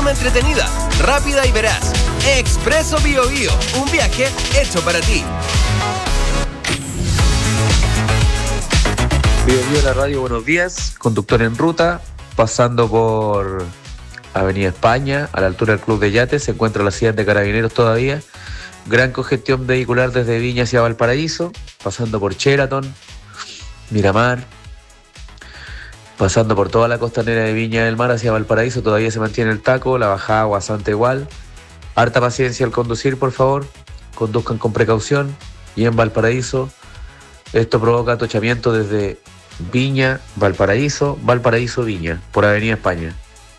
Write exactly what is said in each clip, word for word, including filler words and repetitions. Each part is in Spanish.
forma entretenida, rápida y veraz. Expreso Biobío, un viaje hecho para ti. Biobío la radio, buenos días. Conductor en ruta, pasando por Avenida España, a la altura del Club de Yates, se encuentra la silla de Carabineros todavía. Gran congestión vehicular desde Viña hacia Valparaíso, pasando por Sheraton, Miramar, pasando por toda la costanera de Viña del Mar hacia Valparaíso, todavía se mantiene el taco, la bajada Guasanta igual. Harta paciencia al conducir, por favor, conduzcan con precaución. Y en Valparaíso, esto provoca atochamiento desde Viña, Valparaíso, Valparaíso, Viña, por Avenida España.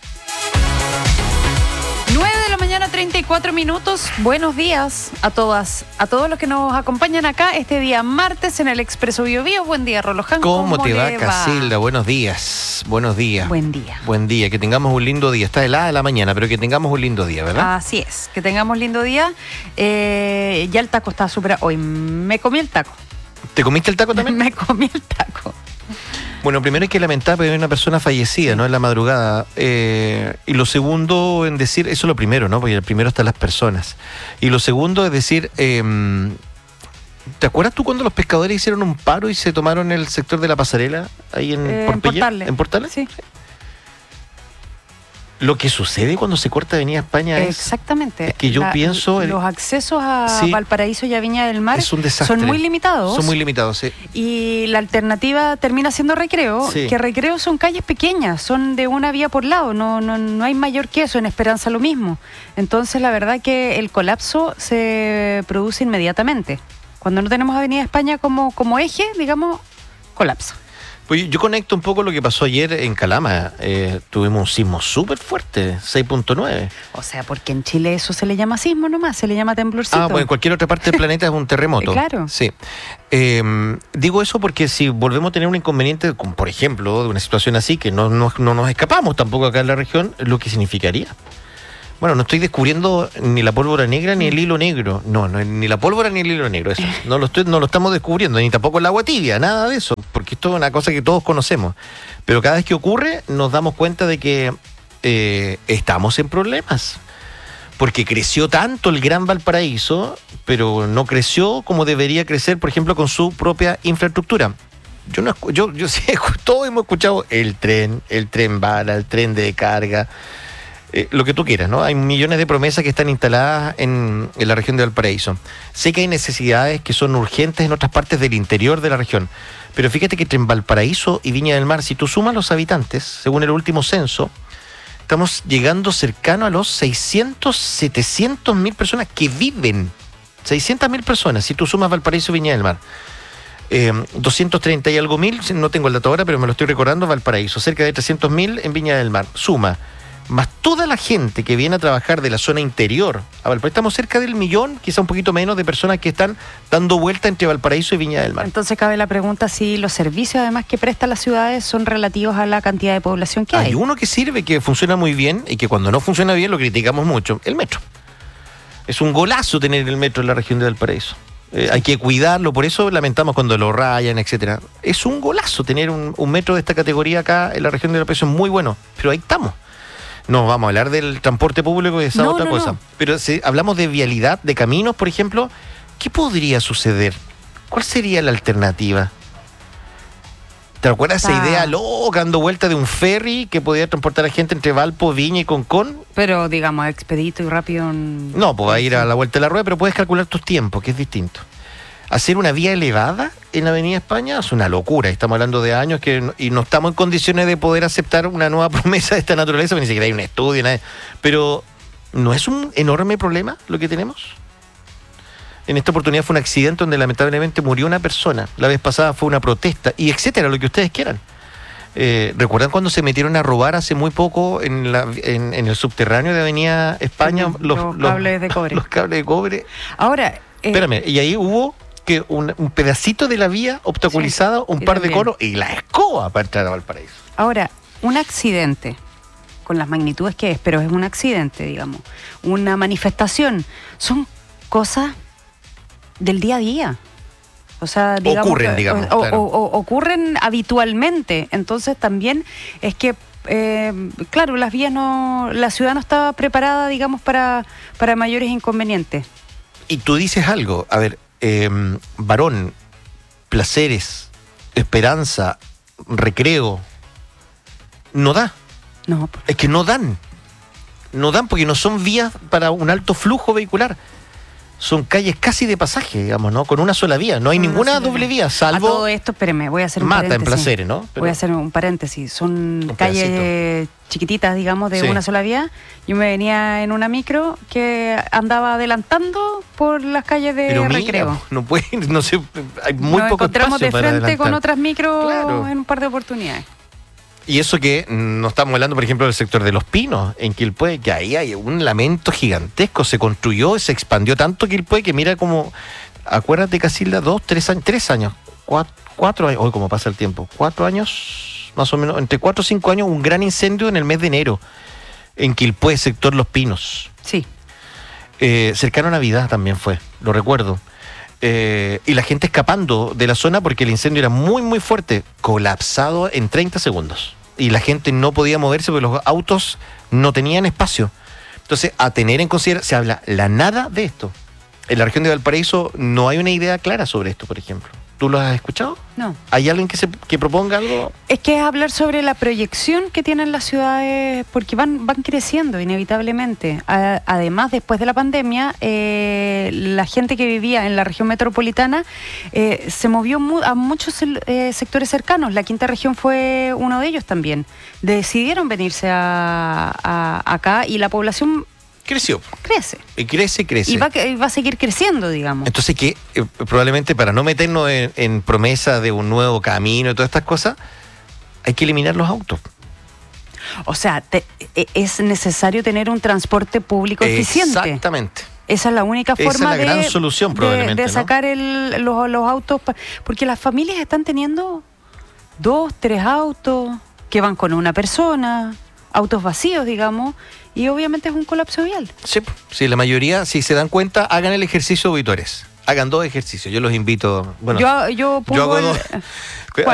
treinta y cuatro minutos, buenos días a todas, a todos los que nos acompañan acá este día martes en el Expreso Biobío. Buen día, Roloján. ¿Cómo, ¿Cómo te va, va, Casilda? Buenos días, buenos días. Buen día. Buen día, que tengamos un lindo día. Está helada la mañana, pero que tengamos un lindo día, ¿verdad? Así es, que tengamos lindo día. Eh, ya el taco está súper... Hoy me comí el taco. ¿Te comiste el taco también? Me comí el taco. Bueno, primero hay que lamentar porque hay una persona fallecida, ¿no? En la madrugada. Eh, y lo segundo en decir, eso es lo primero, ¿no? Porque el primero están las personas. Y lo segundo es decir, eh, ¿te acuerdas tú cuando los pescadores hicieron un paro y se tomaron el sector de la pasarela ahí en eh, Portella? En Portales. ¿En Portales? Sí. Lo que sucede cuando se corta Avenida España es... Exactamente. Es que yo la, pienso... Los accesos a sí, Valparaíso y a Viña del Mar es un desastre. Son muy limitados. Son muy limitados, sí. Y la alternativa termina siendo Recreo, sí. que Recreo son calles pequeñas, son de una vía por lado, no, no, no hay mayor que eso, en Esperanza lo mismo. Entonces la verdad que el colapso se produce inmediatamente. Cuando no tenemos Avenida España como, como eje, digamos, colapsa. Pues yo conecto un poco lo que pasó ayer en Calama. Eh, tuvimos un sismo súper fuerte, seis punto nueve. O sea, porque en Chile eso se le llama sismo nomás, se le llama temblorcito. Ah, bueno, en cualquier otra parte del planeta es un terremoto. Claro. Sí. Eh, digo eso porque si volvemos a tener un inconveniente, como por ejemplo, de una situación así, que no, no, no nos escapamos tampoco acá en la región, lo que significaría. Bueno, no estoy descubriendo ni la pólvora negra ni el hilo negro. No, no ni la pólvora ni el hilo negro, eso. No lo estoy, no lo estamos descubriendo, ni tampoco el agua tibia, nada de eso, porque esto es una cosa que todos conocemos. Pero cada vez que ocurre, nos damos cuenta de que eh, estamos en problemas. Porque creció tanto el Gran Valparaíso, pero no creció como debería crecer, por ejemplo, con su propia infraestructura. Yo no, yo, yo sí, todos hemos escuchado el tren, el tren bala, el tren de carga. Eh, lo que tú quieras, ¿no? Hay millones de promesas que están instaladas en, en la región de Valparaíso. Sé que hay necesidades que son urgentes en otras partes del interior de la región, pero fíjate que entre Valparaíso y Viña del Mar, si tú sumas los habitantes, según el último censo, estamos llegando cercano a los seiscientos, setecientos mil personas que viven. seiscientas mil personas, si tú sumas Valparaíso y Viña del Mar. Eh, doscientos treinta y algo mil, no tengo el dato ahora, pero me lo estoy recordando, Valparaíso. Cerca de trescientos mil en Viña del Mar. Suma más toda la gente que viene a trabajar de la zona interior a Valparaíso. Estamos cerca del millón, quizá un poquito menos, de personas que están dando vuelta entre Valparaíso y Viña del Mar. Entonces cabe la pregunta si los servicios además que prestan las ciudades son relativos a la cantidad de población que hay. Hay uno que sirve, que funciona muy bien, y que cuando no funciona bien lo criticamos mucho, el metro. Es un golazo tener el metro en la región de Valparaíso. Eh, hay que cuidarlo, por eso lamentamos cuando lo rayan, etcétera. Es un golazo tener un, un metro de esta categoría acá en la región de Valparaíso, es muy bueno, pero ahí estamos. No, vamos a hablar del transporte público y esa no, otra no, cosa. No. Pero si hablamos de vialidad, de caminos, por ejemplo, ¿qué podría suceder? ¿Cuál sería la alternativa? ¿Te acuerdas Ah. esa idea loca, dando vuelta de un ferry que podía transportar a gente entre Valpo, Viña y Concón? Pero, digamos, expedito y rápido... En... No, pues va a ir a la vuelta de la rueda, pero puedes calcular tus tiempos, que es distinto. Hacer una vía elevada en Avenida España es una locura. Estamos hablando de años que no, y no estamos en condiciones de poder aceptar una nueva promesa de esta naturaleza, porque ni siquiera hay un estudio, nada. Pero ¿no es un enorme problema lo que tenemos? En esta oportunidad fue un accidente donde lamentablemente murió una persona. La vez pasada fue una protesta, y etcétera, lo que ustedes quieran. Eh, ¿Recuerdan cuando se metieron a robar hace muy poco en, la, en, en el subterráneo de Avenida España Sí, los, los los cables de cobre? Los cables de cobre. Ahora... Eh, Espérame, y ahí hubo... que un, un pedacito de la vía obstaculizada, sí, un par también de coros y la escoba para entrar a Valparaíso. Ahora, un accidente, con las magnitudes que es, pero es un accidente, digamos, una manifestación, son cosas del día a día. O sea, digamos, ocurren, digamos. O, claro. o, o, ocurren habitualmente. Entonces también es que eh, claro, las vías no, la ciudad no estaba preparada, digamos, para, para mayores inconvenientes. Y tú dices algo, a ver, eh, Varón, Placeres, Esperanza, Recreo, no da. No, por- Es que no dan. No dan porque no son vías para un alto flujo vehicular. Son calles casi de pasaje, digamos, ¿no? Con una sola vía. No hay Con una ninguna sola doble vía. vía, A salvo todo esto, espéreme, voy a hacer un Mata en paréntesis. Placeres, ¿no? Pero- Voy a hacer un paréntesis. Son Un calles pedacito. eh, chiquititas, digamos, de Sí. una sola vía. Yo me venía en una micro que andaba adelantando por las calles de Pero mira, Recreo. no puede, no sé, hay muy Nos poco encontramos espacio de para frente con adelantar. otras micros Claro. en un par de oportunidades. Y eso que no estamos hablando, por ejemplo, del sector de Los Pinos, en Quilpué, que ahí hay un lamento gigantesco. Se construyó, se expandió tanto Quilpué que mira como, acuérdate, Casilda, dos, tres años, tres años, cuatro, cuatro años, hoy cómo pasa el tiempo, cuatro años, más o menos, entre cuatro o cinco años, un gran incendio en el mes de enero, en Quilpué, sector Los Pinos. Sí. Eh, cercano a Navidad también fue, lo recuerdo. Eh, y la gente escapando de la zona porque el incendio era muy, muy fuerte, colapsado en treinta segundos. Y la gente no podía moverse porque los autos no tenían espacio. Entonces, a tener en consideración, se habla la nada de esto. En la región de Valparaíso no hay una idea clara sobre esto, por ejemplo. ¿Tú lo has escuchado? No. ¿Hay alguien que, se, que proponga algo? Es que es hablar sobre la proyección que tienen las ciudades, porque van, van creciendo inevitablemente. A- además, después de la pandemia, eh, la gente que vivía en la región metropolitana eh, se movió mu- a muchos eh, sectores cercanos. La quinta región fue uno de ellos también. Decidieron venirse a, a- acá y la población Creció. crece. Y crece, crece. Y va, a que- y va a seguir creciendo, digamos. Entonces, que eh, probablemente para no meternos en, en promesa de un nuevo camino y todas estas cosas, hay que eliminar los autos. O sea, te- e- es necesario tener un transporte público eficiente. Exactamente. Esa es la única Esa es forma la de, gran solución, de- probablemente, de ¿no? sacar el- los, los autos. pa- Porque las familias están teniendo dos, tres autos que van con una persona, autos vacíos, digamos, y obviamente es un colapso vial. Sí, sí, la mayoría, si se dan cuenta, hagan el ejercicio, auditores. Hagan dos ejercicios. Yo los invito. Bueno, yo, yo pongo yo hago el- dos.